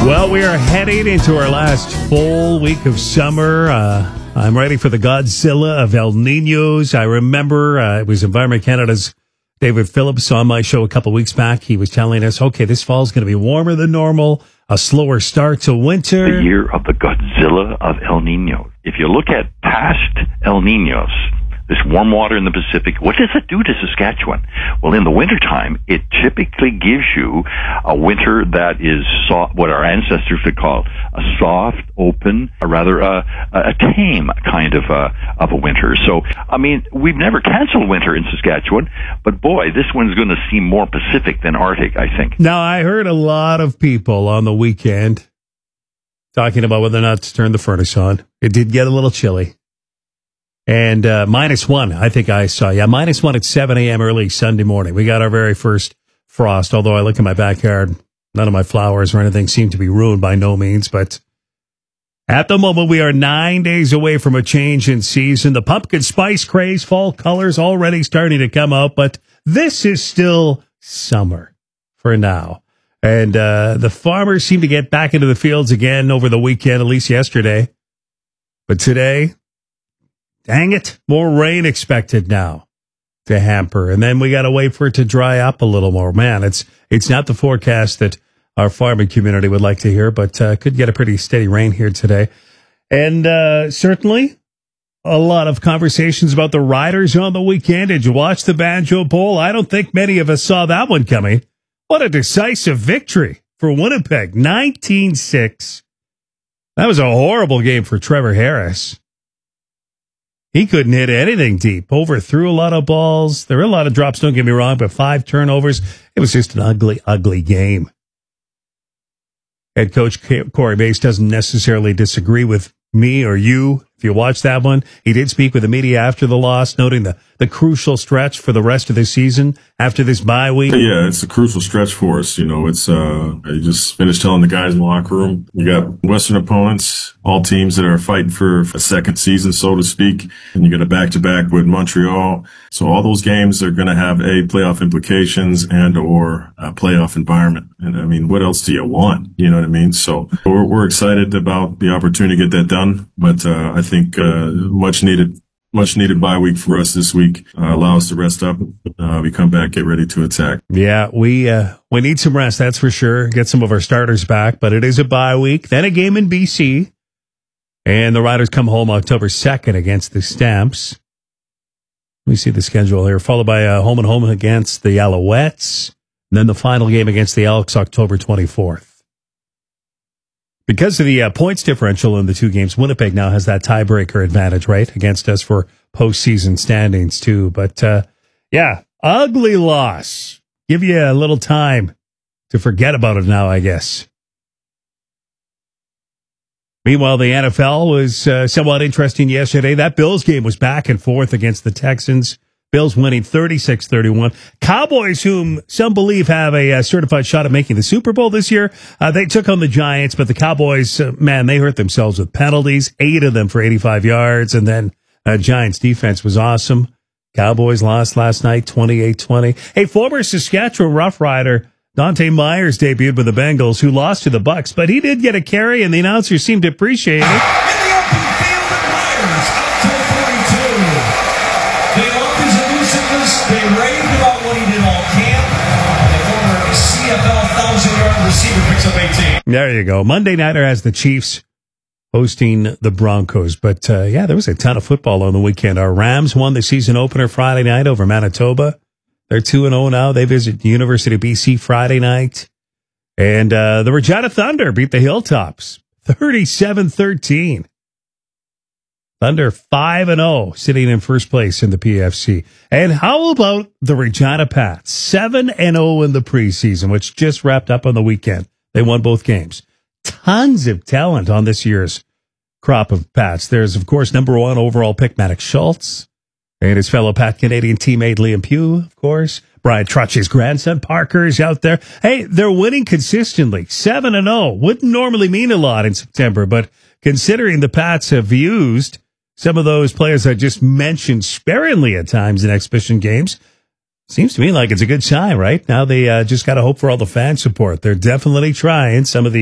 Well, we are heading into our last full week of summer. I'm ready for the Godzilla of El Niños. I remember it was Environment Canada's David Phillips on my show a couple weeks back. He was telling us, okay, this fall is going to be warmer than normal, a slower start to winter. The year of the Godzilla of El Niño. If you look at past El Niños, this warm water in the Pacific, what does it do to Saskatchewan? Well, in the wintertime, it typically gives you a winter that is what our ancestors would call a soft, open, or rather a tame kind of a winter. So, I mean, we've never canceled winter in Saskatchewan, but boy, this one's going to seem more Pacific than Arctic, I think. Now, I heard a lot of people on the weekend talking about whether or not to turn the furnace on. It did get a little chilly. And -1, I think I saw. Yeah, -1 at 7 a.m. early Sunday morning. We got our very first frost, although I look in my backyard, none of my flowers or anything seem to be ruined by no means. But at the moment, we are 9 days away from a change in season. The pumpkin spice craze, fall colors already starting to come out. But this is still summer for now. And the farmers seem to get back into the fields again over the weekend, at least yesterday. But today, dang it, more rain expected now to hamper. And then we got to wait for it to dry up a little more. Man, it's not the forecast that our farming community would like to hear, but could get a pretty steady rain here today. And certainly a lot of conversations about the Riders on the weekend. Did you watch the Banjo Bowl? I don't think many of us saw that one coming. What a decisive victory for Winnipeg, 19-6. That was a horrible game for Trevor Harris. He couldn't hit anything deep, overthrew a lot of balls. There were a lot of drops, don't get me wrong, but 5 turnovers. It was just an ugly, ugly game. Head coach Corey Bass doesn't necessarily disagree with me or you. If you watch that one, he did speak with the media after the loss, noting the crucial stretch for the rest of the season after this bye week. Yeah, it's a crucial stretch for us. You know, it's, I just finished telling the guys in the locker room, you got Western opponents, all teams that are fighting for a second season, so to speak. And you got a back-to-back with Montreal. So all those games are going to have playoff implications and or a playoff environment. And I mean, what else do you want? You know what I mean? So we're excited about the opportunity to get that done. But, I think, much needed bye week for us this week. Allow us to rest up. We come back, get ready to attack. Yeah, we need some rest, that's for sure. Get some of our starters back, but it is a bye week. Then a game in BC. And the Riders come home October 2nd against the Stamps. Let me see the schedule here. Followed by a home and home against the Alouettes. And then the final game against the Elks October 24th. Because of the points differential in the two games, Winnipeg now has that tiebreaker advantage, right, against us for postseason standings, too. But, yeah, ugly loss. Give you a little time to forget about it now, I guess. Meanwhile, the NFL was somewhat interesting yesterday. That Bills game was back and forth against the Texans. Bills winning 36-31. Cowboys, whom some believe have a certified shot at making the Super Bowl this year, they took on the Giants, but the Cowboys, man, they hurt themselves with penalties, 8 of them for 85 yards, and then Giants defense was awesome. Cowboys lost last night, 28-20. Hey, former Saskatchewan Rough Rider Dante Myers debuted with the Bengals, who lost to the Bucs, but he did get a carry, and the announcers seemed to appreciate it. They raved about what he did all camp. The former CFL 1,000-yard receiver picks up 18. There you go. Monday nighter has the Chiefs hosting the Broncos. But, yeah, there was a ton of football on the weekend. Our Rams won the season opener Friday night over Manitoba. They're 2-0 now. They visit the University of BC Friday night. And the Regina Thunder beat the Hilltops 37-13. Thunder 5-0, sitting in first place in the PFC. And how about the Regina Pats? 7-0 in the preseason, which just wrapped up on the weekend. They won both games. Tons of talent on this year's crop of Pats. There's, of course, number 1 overall pick, Maddox Schultz, and his fellow Pat Canadian teammate, Liam Pugh, of course. Brian Trotsch's grandson, Parker, is out there. Hey, they're winning consistently. 7-0. Wouldn't normally mean a lot in September, but considering the Pats have used some of those players I just mentioned sparingly at times in exhibition games, seems to me like it's a good sign, right? Now they just got to hope for all the fan support. They're definitely trying. Some of the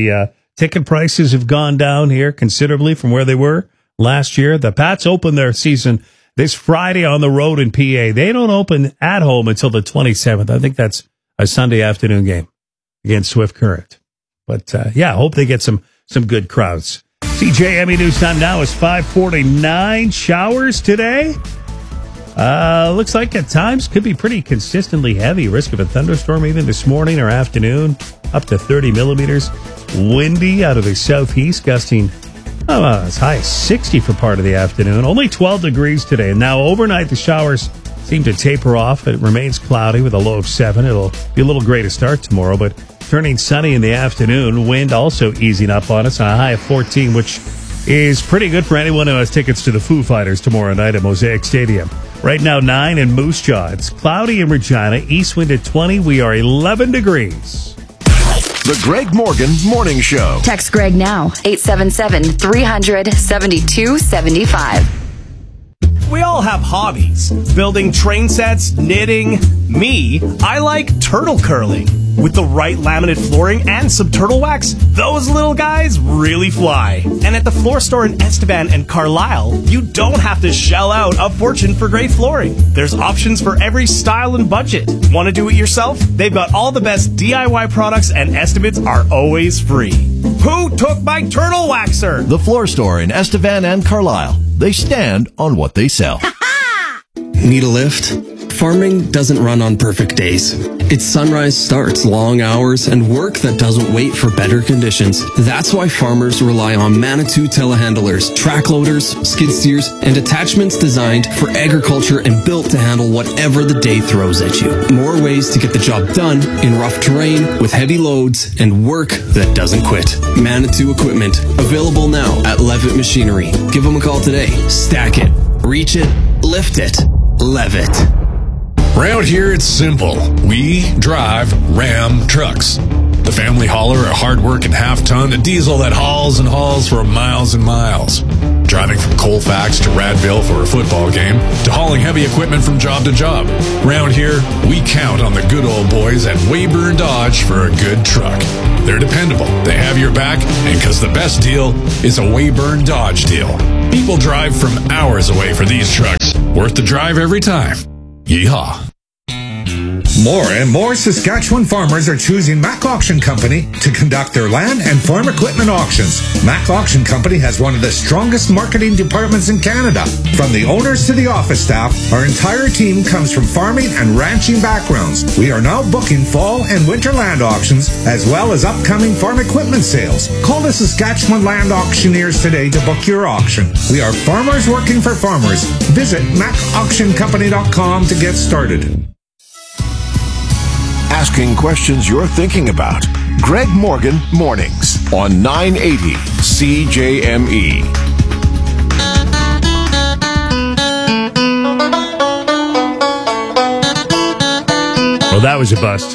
Ticket prices have gone down here considerably from where they were last year. The Pats open their season this Friday on the road in PA. They don't open at home until the 27th. I think that's a Sunday afternoon game against Swift Current. But, I hope they get some good crowds. CJME News time now is 5:49. Showers today. Looks like at times could be pretty consistently heavy. Risk of a thunderstorm even this morning or afternoon. Up to 30 millimeters. Windy out of the southeast, gusting as high as 60 for part of the afternoon. Only 12 degrees today. And now overnight, the showers seem to taper off. It remains cloudy with a low of 7. It'll be a little gray to start tomorrow, but turning sunny in the afternoon. Wind also easing up on us on a high of 14, which is pretty good for anyone who has tickets to the Foo Fighters tomorrow night at Mosaic Stadium. Right now, 9 in Moose Jaw. It's cloudy in Regina. East wind at 20. We are 11 degrees. The Greg Morgan Morning Show. Text Greg now, 877-300-7275. We all have hobbies. Building train sets, knitting. Me, I like turtle curling. With the right laminate flooring and some turtle wax, those little guys really fly. And at the floor store in Estevan and Carlisle, you don't have to shell out a fortune for great flooring. There's options for every style and budget. Want to do it yourself? They've got all the best DIY products and estimates are always free. Who took my turtle waxer? The floor store in Estevan and Carlisle. They stand on what they sell. Need a lift? Farming doesn't run on perfect days. Its sunrise starts, long hours, and work that doesn't wait for better conditions. That's why farmers rely on Manitou telehandlers, track loaders, skid steers, and attachments designed for agriculture and built to handle whatever the day throws at you. More ways to get the job done in rough terrain with heavy loads and work that doesn't quit. Manitou equipment, available now at Levitt Machinery. Give them a call today. Stack it, reach it, lift it, Levitt. Around here, it's simple. We drive Ram trucks. The family hauler, a hard-working half-ton, a diesel that hauls and hauls for miles and miles. Driving from Colfax to Radville for a football game, to hauling heavy equipment from job to job. Around here, we count on the good old boys at Wayburn Dodge for a good truck. They're dependable, they have your back, and because the best deal is a Wayburn Dodge deal. People drive from hours away for these trucks. Worth the drive every time. Yeehaw. More and more Saskatchewan farmers are choosing Mac Auction Company to conduct their land and farm equipment auctions. Mac Auction Company has one of the strongest marketing departments in Canada. From the owners to the office staff, our entire team comes from farming and ranching backgrounds. We are now booking fall and winter land auctions, as well as upcoming farm equipment sales. Call the Saskatchewan Land Auctioneers today to book your auction. We are farmers working for farmers. Visit MacAuctionCompany.com to get started. Asking questions you're thinking about. Greg Morgan Mornings on 980 CJME. Well, that was a bust.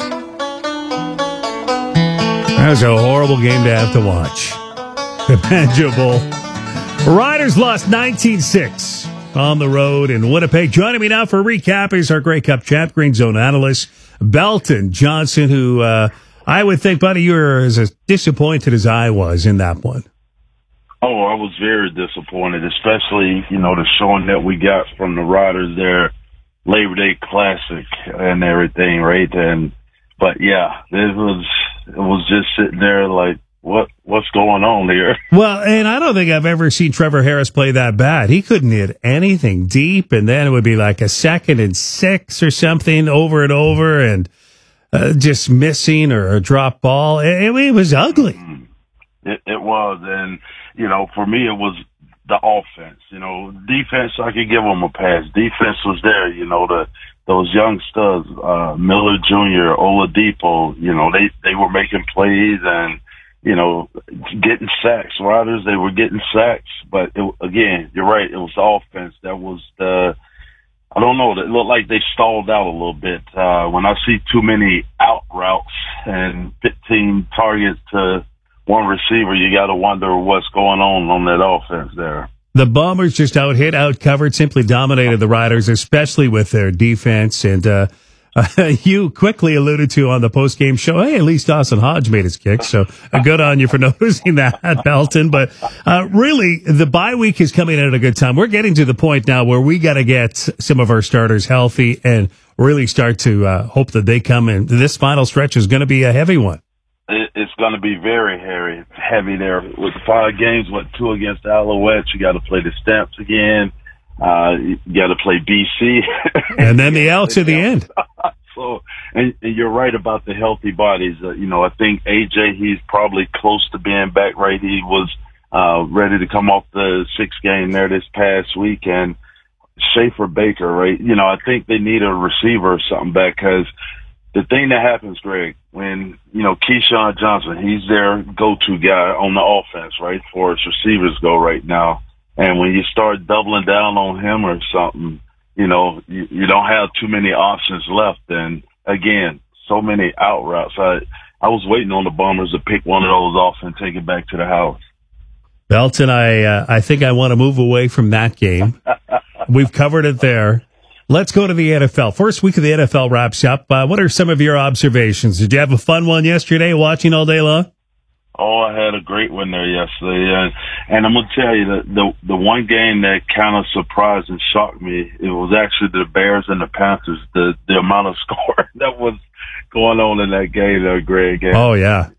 That was a horrible game to have to watch. The Banjo Bowl. Riders lost 19-6 on the road in Winnipeg. Joining me now for a recap is our Grey Cup champ, Green Zone analyst, Belton Johnson, who I would think, buddy, you were as disappointed as I was in that one. Oh, I was very disappointed, especially, the showing that we got from the Riders there, Labor Day Classic and everything, right? But yeah, it was just sitting there like, what's going on here? Well, and I don't think I've ever seen Trevor Harris play that bad. He couldn't hit anything deep, and then it would be like a 2nd and 6 or something over and over, and just missing or a drop ball. It was ugly. It was, and for me, it was the offense. Defense, I could give them a pass. Defense was there. Those young studs, Miller Jr., Oladipo. They were making plays and getting sacks. Riders, they were getting sacks. But again, you're right. It was the offense that was I don't know. It looked like they stalled out a little bit. When I see too many out routes and 15 targets to one receiver, you got to wonder what's going on that offense there. The Bombers just out-hit, out-covered, simply dominated the Riders, especially with their defense. And You quickly alluded to on the post-game show, hey, at least Dawson Hodge made his kick, so good on you for noticing that, Belton. But really, the bye week is coming at a good time. We're getting to the point now where we got to get some of our starters healthy and really start to hope that they come in. This final stretch is going to be a heavy one. It's going to be very heavy there. With 5 games, 2 against the Alouettes, you got to play the Stamps again. You got to play BC. And then the Elks at the end. So, and you're right about the healthy bodies. I think AJ, he's probably close to being back, right? He was ready to come off the 6th game there this past week. And Schaefer Baker, right? I think they need a receiver or something back, because the thing that happens, Greg, when, Keyshawn Johnson, he's their go-to guy on the offense, right, for as receivers go right now. And when you start doubling down on him or something, you don't have too many options left. And again, so many out routes. I was waiting on the Bombers to pick one of those off and take it back to the house. Belton, I think I want to move away from that game. We've covered it there. Let's go to the NFL. First week of the NFL wraps up. What are some of your observations? Did you have a fun one yesterday, watching all day long? Oh, I had a great one there yesterday. And I'm going to tell you, the one game that kind of surprised and shocked me, it was actually the Bears and the Panthers, the amount of score that was going on in that game there, Greg. And, oh, yeah.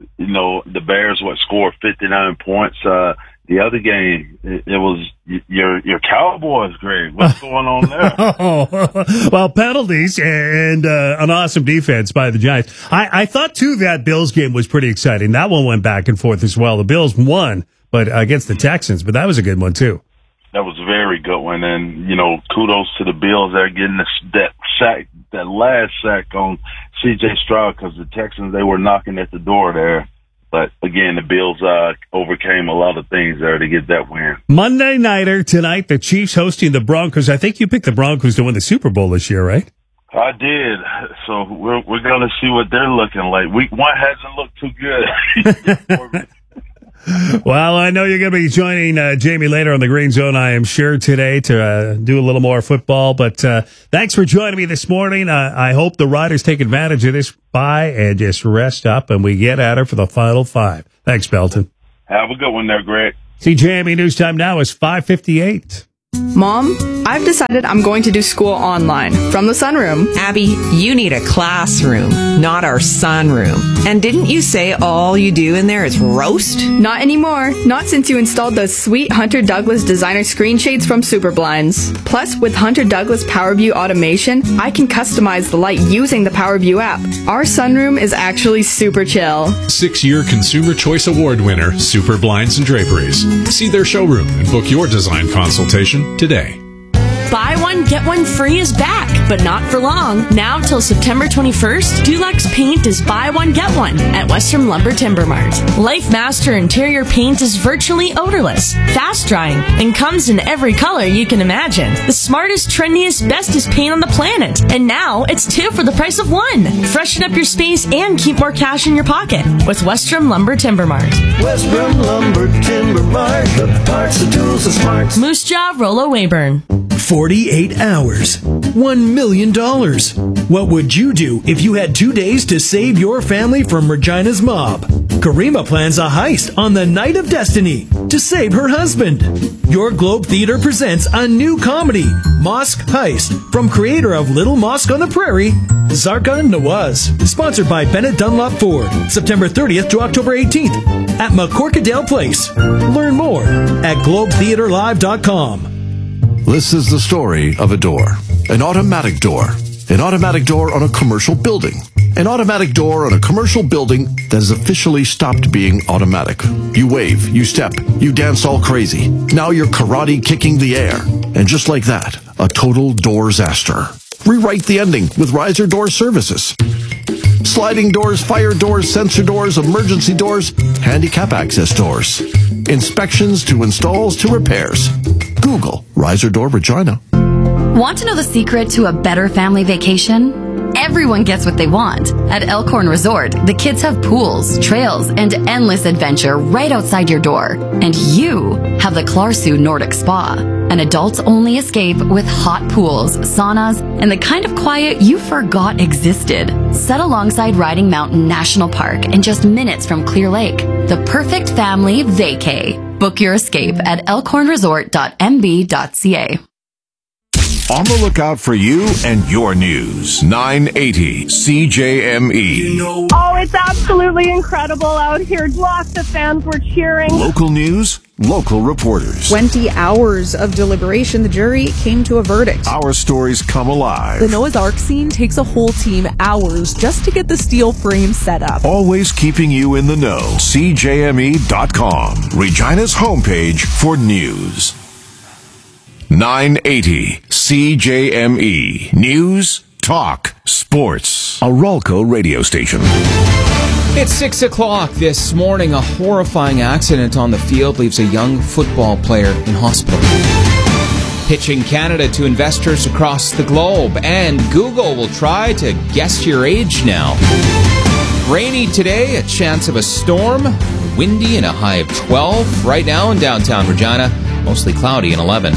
The Bears, scored 59 points. The other game, it was your Cowboys, Greg. What's going on there? Well, penalties and an awesome defense by the Giants. I thought, too, that Bills game was pretty exciting. That one went back and forth as well. The Bills won, but against the Texans, but that was a good one, too. That was a very good one. And, kudos to the Bills. They're getting that last sack on C.J. Stroud, because the Texans, they were knocking at the door there. But, again, the Bills overcame a lot of things there to get that win. Monday nighter tonight, the Chiefs hosting the Broncos. I think you picked the Broncos to win the Super Bowl this year, right? I did. So we're going to see what they're looking like. Week 1 hasn't looked too good. Well, I know you're going to be joining Jamie later on the Green Zone, I am sure, today to do a little more football. But thanks for joining me this morning. I hope the Riders take advantage of this bye and just rest up, and we get at her for the final 5. Thanks, Belton. Have a good one there, Greg. CJME News Time now is 5:58. Mom, I've decided I'm going to do school online from the sunroom. Abby, you need a classroom, not our sunroom. And didn't you say all you do in there is roast? Not anymore. Not since you installed those sweet Hunter Douglas designer screen shades from Superblinds. Plus, with Hunter Douglas PowerView automation, I can customize the light using the PowerView app. Our sunroom is actually super chill. 6-year Consumer Choice Award winner, Super Blinds and Draperies. See their showroom and book your design consultation today. Buy one, get one free is back, but not for long. Now till September 21st, Dulux Paint is buy one, get one at Western Lumber Timber Mart. Life Master interior paint is virtually odorless, fast drying, and comes in every color you can imagine. The smartest, trendiest, bestest paint on the planet. And now it's 2 for the price of 1. Freshen up your space and keep more cash in your pocket with Western Lumber Timber Mart. Western Lumber Timber Mart, the parts, the tools, the smarts. Moose Jaw, Rollo Weyburn. 48 hours. $1 million. What would you do if you had 2 days to save your family from Regina's mob? Karima plans a heist on the Night of Destiny to save her husband. Your Globe Theater presents a new comedy, Mosque Heist, from creator of Little Mosque on the Prairie, Zarka Nawaz. Sponsored by Bennett Dunlop Ford. September 30th to October 18th at McCorkadale Place. Learn more at globetheaterlive.com. This is the story of a door. An automatic door. An automatic door on a commercial building. An automatic door on a commercial building that has officially stopped being automatic. You wave, you step, you dance all crazy. Now you're karate kicking the air. And just like that, a total doorsaster. Rewrite the ending with Riser Door Services. Sliding doors, fire doors, sensor doors, emergency doors, handicap access doors. Inspections to installs to repairs. Google Riser Door Regina. Want to know the secret to a better family vacation? everyone gets what they want. At Elkhorn Resort, the kids have pools, trails, and endless adventure right outside your door. And you have the Clarsu Nordic Spa, an adults-only escape with hot pools, saunas, and the kind of quiet you forgot existed. Set alongside Riding Mountain National Park and just minutes from Clear Lake. The perfect family vacay. Book your escape at elkhornresort.mb.ca. On the lookout for you and your news. 980 CJME. Oh, it's absolutely incredible out here. Lots of fans were cheering. Local news, local reporters. 20 hours of deliberation, the jury came to a verdict. Our stories come alive. The Noah's Ark scene takes a whole team hours just to get the steel frame set up. Always keeping you in the know. CJME.com. Regina's homepage for news. 980 CJME. News, talk, sports. A Ralco radio station. It's 6 o'clock this morning. A horrifying accident on the field leaves a young football player in hospital. Pitching Canada to investors across the globe. And Google will try to guess your age now. Rainy today, a chance of a storm. Windy and a high of 12. Right now in downtown Regina, mostly cloudy and 11.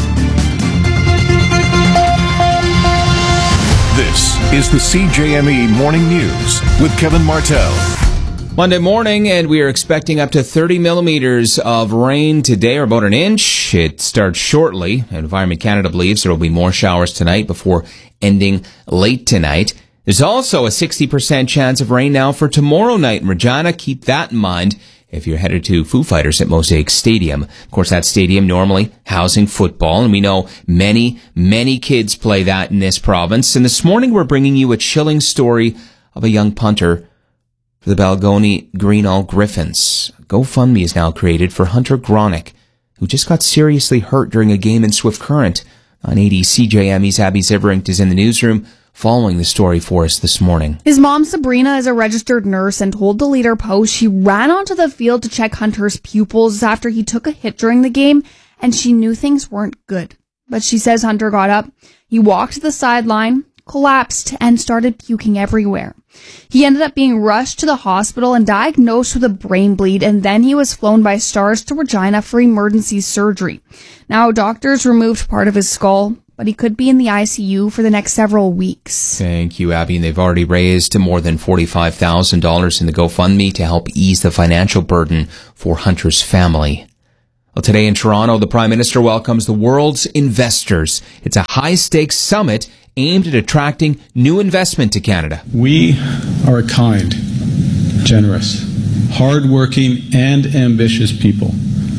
This is the CJME Morning News with Kevin Martell. Monday morning, and we are expecting up to 30 millimeters of rain today, or about an inch. It starts shortly. Environment Canada believes there will be more showers tonight before ending late tonight. There's also a 60% chance of rain now for tomorrow night in Regina. Keep that in mind if you're headed to Foo Fighters at Mosaic Stadium. Of course, that stadium normally housing football, and we know many, many kids play that in this province. And this morning, we're bringing you a chilling story of a young punter for the Balgony Greenall Griffins. GoFundMe is now created for Hunter Gronick, who just got seriously hurt during a game in Swift Current. 980 CJME's Abby Ziveringt is in the newsroom following the story for us this morning. His mom, Sabrina, is a registered nurse and told the Leader Post she ran onto the field to check Hunter's pupils after he took a hit during the game, and she knew things weren't good. But she says Hunter got up, he walked to the sideline, collapsed, and started puking everywhere. He ended up being rushed to the hospital and diagnosed with a brain bleed, and then he was flown by Stars to Regina for emergency surgery. Now, doctors removed part of his skull, but he could be in the ICU for the next several weeks. Thank you, Abby. And they've already raised more than $45,000 in the GoFundMe to help ease the financial burden for Hunter's family. Well, today in Toronto, the Prime Minister welcomes the world's investors. It's a high-stakes summit aimed at attracting new investment to Canada. We are a kind, generous, hard-working, and ambitious people.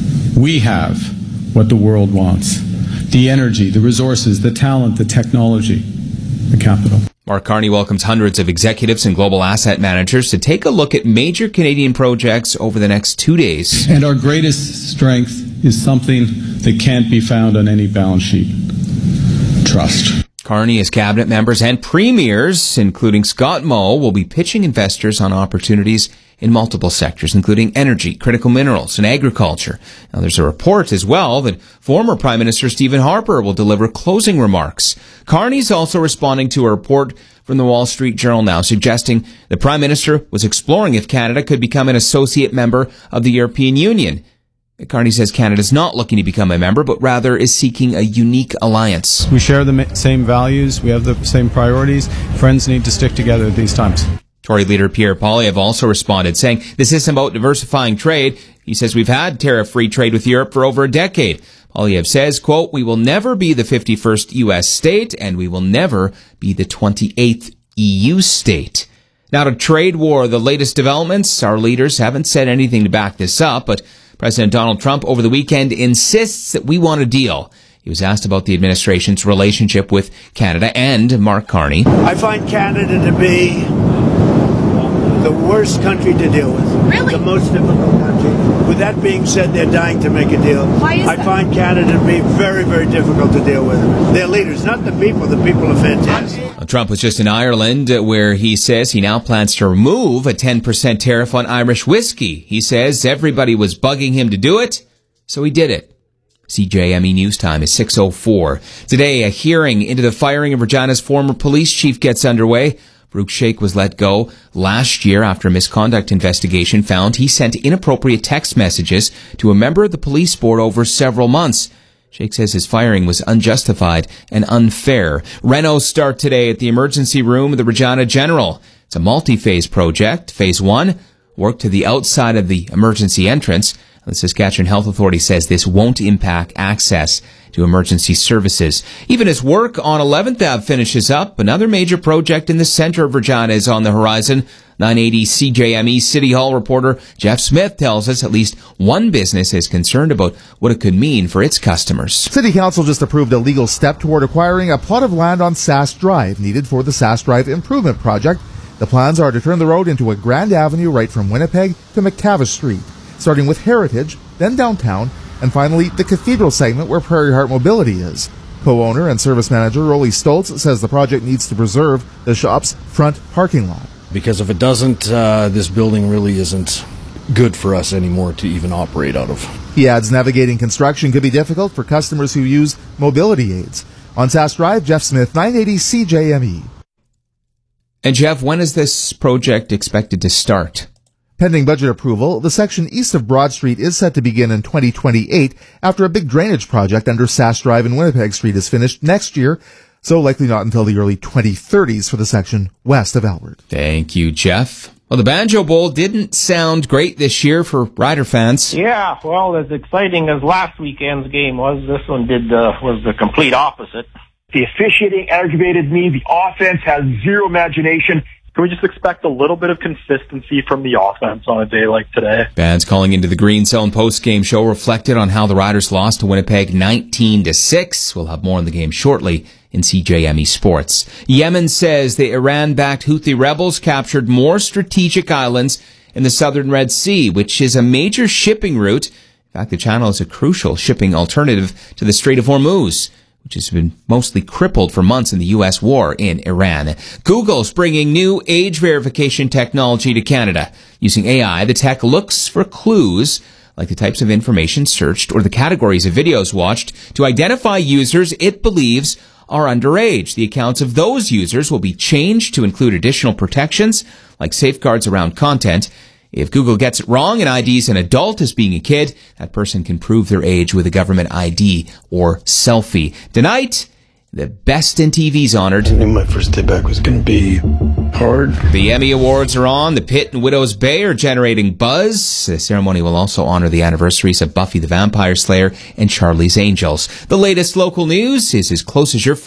We have what the world wants. The energy, the resources, the talent, the technology, the capital. Mark Carney welcomes hundreds of executives and global asset managers to take a look at major Canadian projects over the next 2 days. And our greatest strength is something that can't be found on any balance sheet. Trust. Carney, his cabinet members, and premiers, including Scott Moe, will be pitching investors on opportunities in multiple sectors, including energy, critical minerals, and agriculture. Now, there's a report as well that former Prime Minister Stephen Harper will deliver closing remarks. Carney's also responding to a report from the Wall Street Journal now suggesting the Prime Minister was exploring if Canada could become an associate member of the European Union. Carney says Canada's not looking to become a member, but rather is seeking a unique alliance. We share the same values. We have the same priorities. Friends need to stick together at these times. Tory leader Pierre Poilievre also responded, saying this isn't about diversifying trade. He says we've had tariff-free trade with Europe for over a decade. Poilievre says, quote, we will never be the 51st U.S. state, and we will never be the 28th EU state. Now to trade war, the latest developments. Our leaders haven't said anything to back this up, but President Donald Trump over the weekend insists that we want a deal. He was asked about the administration's relationship with Canada and Mark Carney. I find Canada to be the worst country to deal with. Really? The most difficult country. With that being said, they're dying to make a deal. Why is I that? find Canada to be very, very difficult to deal with. Their leaders, not the people. The people are fantastic. Trump was just in Ireland, where he says he now plans to remove a 10% tariff on Irish whiskey. He says everybody was bugging him to do it, so he did it. CJME News Time is 6:04. Today, a hearing into the firing of Regina's former police chief gets underway. Farouk Sheikh was let go last year after a misconduct investigation found he sent inappropriate text messages to a member of the police board over several months. Sheikh says his firing was unjustified and unfair. Renos start today at the emergency room of the Regina General. It's a multi-phase project. Phase 1, work to the outside of the emergency entrance. The Saskatchewan Health Authority says this won't impact access to emergency services. Even as work on 11th Ave finishes up, another major project in the center of Regina is on the horizon. 980 CJME City Hall reporter Jeff Smith tells us at least one business is concerned about what it could mean for its customers. City Council just approved a legal step toward acquiring a plot of land on Sask Drive needed for the Sask Drive Improvement Project. The plans are to turn the road into a grand avenue right from Winnipeg to McTavish Street, starting with Heritage, then downtown, and finally the Cathedral segment where Prairie Heart Mobility is. Co-owner and service manager Rolly Stoltz says the project needs to preserve the shop's front parking lot. Because if it doesn't, this building really isn't good for us anymore to even operate out of. He adds navigating construction could be difficult for customers who use mobility aids. On Sask Drive, Jeff Smith, 980 CJME. And Jeff, when is this project expected to start? Pending budget approval, the section east of Broad Street is set to begin in 2028 after a big drainage project under Sask Drive and Winnipeg Street is finished next year, so likely not until the early 2030s for the section west of Albert. Thank you, Jeff. Well, the Banjo Bowl didn't sound great this year for Rider fans. Yeah, well, as exciting as last weekend's game was, this one was the complete opposite. The officiating aggravated me. The offense has zero imagination. Can we just expect a little bit of consistency from the offense on a day like today? Fans calling into the Green Zone post-game show reflected on how the Riders lost to Winnipeg 19-6. We'll have more on the game shortly in CJME Sports. Yemen says the Iran-backed Houthi rebels captured more strategic islands in the southern Red Sea, which is a major shipping route. In fact, the channel is a crucial shipping alternative to the Strait of Hormuz, which has been mostly crippled for months in the U.S. war in Iran. Google's bringing new age verification technology to Canada. Using AI, the tech looks for clues, like the types of information searched or the categories of videos watched, to identify users it believes are underage. The accounts of those users will be changed to include additional protections, like safeguards around content. If Google gets it wrong and IDs an adult as being a kid, that person can prove their age with a government ID or selfie. Tonight, the best in TV's honored. I knew my first day back was going to be hard. The Emmy Awards are on. The Pit and Widow's Bay are generating buzz. The ceremony will also honor the anniversaries of Buffy the Vampire Slayer and Charlie's Angels. The latest local news is as close as your